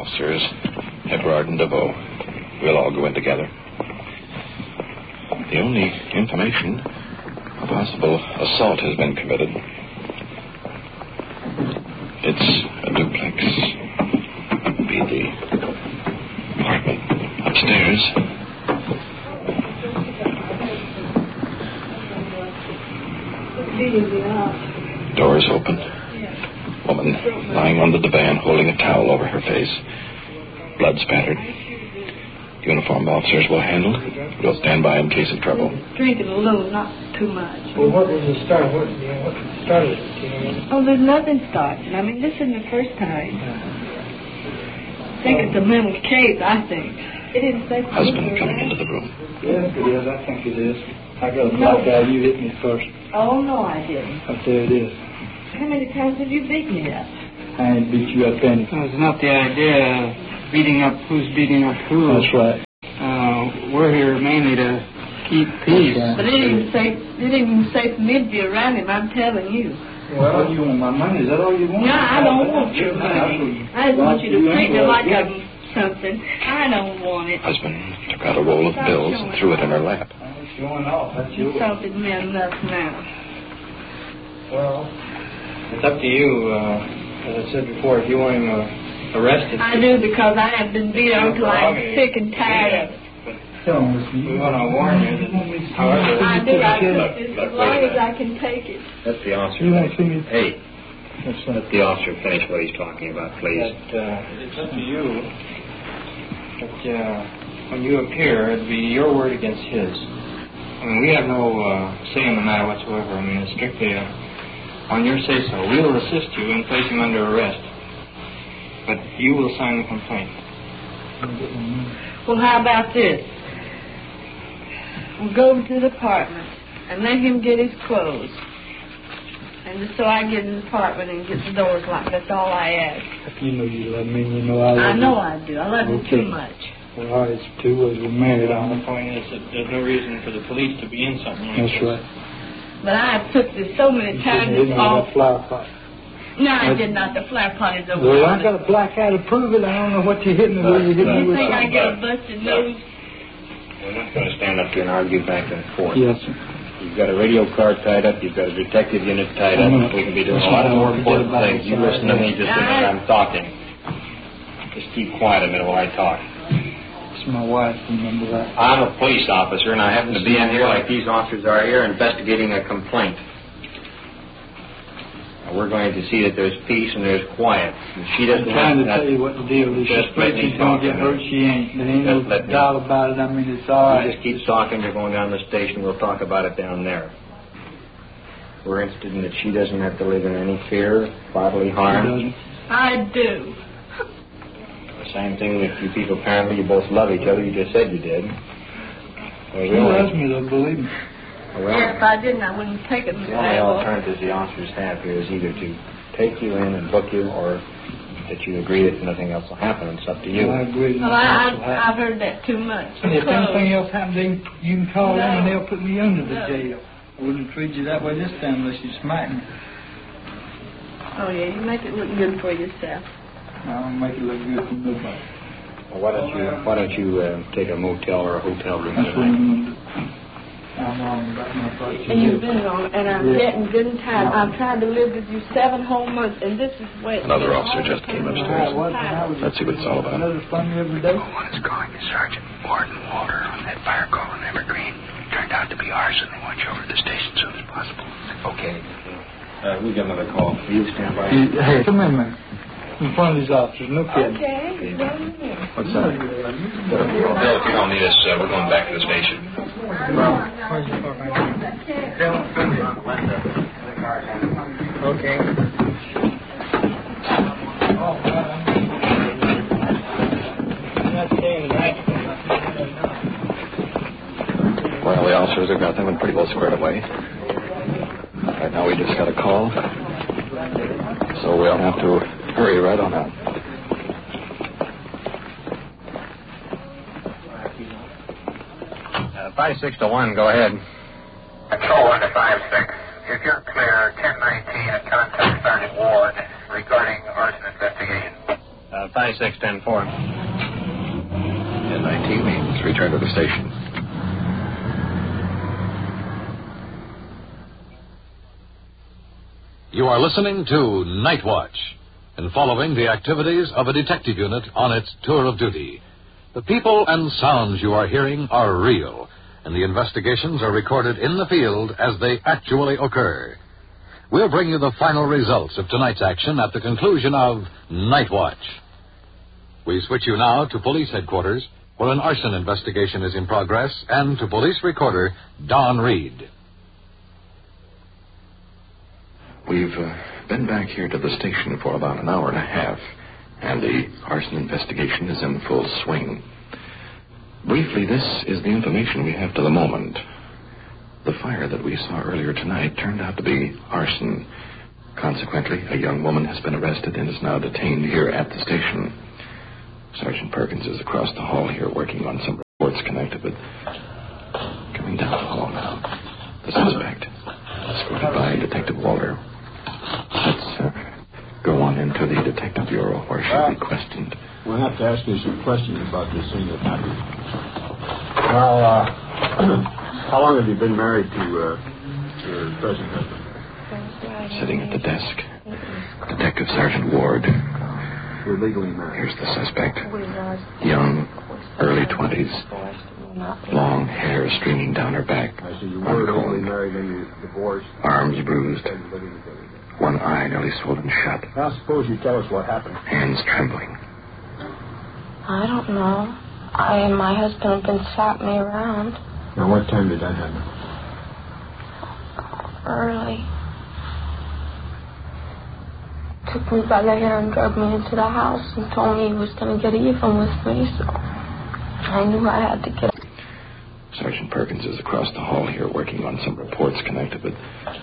officers, Everard and DeVoe. We'll all go in together. The only information, a possible assault has been committed. It's a duplex. It'll be the apartment upstairs. Doors open. Woman lying on the divan holding a towel over her face. Blood spattered. Uniformed officers will handle it. We'll stand by in case of trouble. Drink it alone, not too much. Well, what was the start? What started it? Oh, there's nothing starting. I mean, this isn't the first time. I think it's a mental case, I think. It isn't safe. Husband coming into the room. Yes, it is. I think it is. I got a black eye. You hit me first. Oh, no, I didn't. Up there it is. How many times have you beat me up? I ain't beat you up any. It's not the idea of beating up who's beating up who. That's right. We're here mainly to keep peace. Right. But it didn't even say for me to be around him, I'm telling you. Well, you want my money? Is that all you want? No, I don't want your money. I just want you to treat me like I'm something. I don't want it. Husband took out a roll of bills and threw it in her lap. It's going off. That's yours. Insulted me enough now. Well, It's up to you. As I said before, if you want him arrested. I do, because I have been beat until I'm sick and tired of it. tell him, listen. We want to warn you that, however... I do. As long as I can take it. Let the officer You won't see me. Hey, let the officer finish what he's talking about, please. It's up to you. But when you appear, it'll be your word against his. I mean, we have no say in the matter whatsoever. I mean, it's strictly on your say-so. We'll assist you in placing him under arrest. But you will sign the complaint. Well, how about this? We'll go over to the apartment and let him get his clothes. And just so I get in the apartment and get the doors locked. That's all I ask. You know you love me, you know I love you. I know I do. I love you too much. Well, all right, it's 2 ways. We're married on The point is that there's no reason for the police to be in something like That's this. right. But I have took this so many times. You It's know all... that flower pot. No, I did not. The flower pot is over. Well, I got a black eye to prove it. I don't know what you hit me with. You hit me You with think I something. get a busted nose? We're not going to stand up here and argue back and forth. Yes, sir. You've got a radio car tied up. You've got a detective unit tied up. We can be doing a lot of more important things. You listen to me just a minute. I'm talking. Just keep quiet a minute while I talk. It's my wife. Remember that? I'm a police officer, and I happen to be in here like these officers are here investigating a complaint. Now, we're going to see that there's peace and there's quiet. And she doesn't I'm trying to have tell you what the deal is. She's Just let afraid me she's going talk to get a minute. hurt. She ain't. There ain't no Just let me- doubt about it. I mean, it's all right. You just keep talking. You're going down the station. We'll talk about it down there. We're interested in that she doesn't have to live in any fear, bodily harm. I do. The same thing with you people. Apparently, you both love each other. You just said you did. Well, She loves me, though, believe me. Yeah, if I didn't, I wouldn't take it. The only alternatives the officers have here is either to take you in and book you, or that you agree that nothing else will happen. It's up to you. I agree. Well, I've heard that too much. And if anything else happens, you can call them and they'll put me under the No. jail. I wouldn't treat you that way this time unless you smack me. Oh, yeah, you make it look good for yourself. I don't make it look good for nobody. Well, why don't you take a motel or a hotel room That's what tonight? I'm going to do. I'm wrong about my part. And you've been wrong, and I'm getting good and tired. I've tried to live with you 7 whole months, and this is where... Another officer just came upstairs. Let's see what it's all about. Another fun every day. One is calling is Sergeant Morton Walter on that fire call in Evergreen. Turned out to be arson. They want you over at the station as soon as possible. Okay. We got another call. You stand by. Hey, come in, man. In front of these officers, no kidding. Okay, What's that? Bill, if you don't need us, we're going back to the station. Where's the car? Okay. Well, the officers have got them in pretty well squared away. Right now we just got a call. So we'll have to hurry right on out. Uh, 56-1, go ahead. Control 1 to 56. If you're clear, 1019 and contact Sergeant Ward regarding arson investigation. 5610-4. 10-19 means return to the station. You are listening to Night Watch and following the activities of a detective unit on its tour of duty. The people and sounds you are hearing are real, and the investigations are recorded in the field as they actually occur. We'll bring you the final results of tonight's action at the conclusion of Night Watch. We switch you now to police headquarters, where an arson investigation is in progress, and to police recorder Don Reed. We've been back here to the station for about an hour and a half, and the arson investigation is in full swing. Briefly, this is the information we have to the moment. The fire that we saw earlier tonight turned out to be arson. Consequently, a young woman has been arrested and is now detained here at the station. Sergeant Perkins is across the hall here working on some reports connected with... Coming down the hall now. The suspect, escorted by Detective Walter. Let's go on into the Detective Bureau where she'll be questioned. We'll have to ask you some questions about this thing that happened. Well, how long have you been married to your present husband? Sitting at the desk, Detective Sergeant Ward. You're legally married. Here's the suspect. Young, early 20s. Long hair streaming down her back. I see you were legally married and you divorced. Arms bruised. One eye nearly swollen shut. Now suppose you tell us what happened. Hands trembling. I don't know. I and my husband have been slapping me around. Now what time did that happen? Early. Took me by the hair and dragged me into the house and told me he was going to get even with me, so I knew I had to get... Sergeant Perkins is across the hall here working on some reports connected with